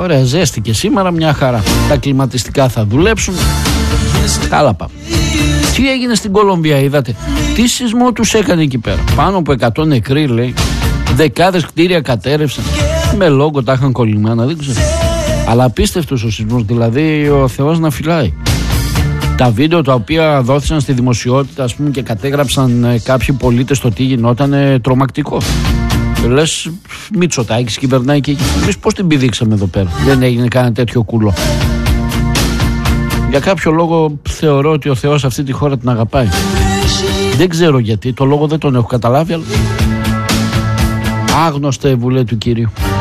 Ωραία, ζέστη και σήμερα, μια χαρά. Τα κλιματιστικά θα δουλέψουν. Καλά πάμε. Τι έγινε στην Κολομβία, είδατε? Τι σεισμό τους έκανε εκεί πέρα? Πάνω από 100 νεκροί, λέει. Δεκάδες κτίρια κατέρευσαν. Με λόγο τα είχαν κολλημένα, δεν ξέρω. Αλλά απίστευτος ο σεισμός, δηλαδή ο Θεός να φυλάει. Τα βίντεο τα οποία δόθησαν στη δημοσιότητα, ας πούμε, και κατέγραψαν κάποιοι πολίτες το τι γινόταν, τρομακτικό. Λες, Μητσοτάκης κυβερνάει και εκεί. Εμείς πώς την πηδήξαμε εδώ πέρα? Δεν έγινε κανένα τέτοιο κουλό. Για κάποιο λόγο θεωρώ ότι ο Θεός αυτή τη χώρα την αγαπάει. Δεν ξέρω γιατί, το λόγο δεν τον έχω καταλάβει, αλλά άγνωστε βουλέ του Κυρίου.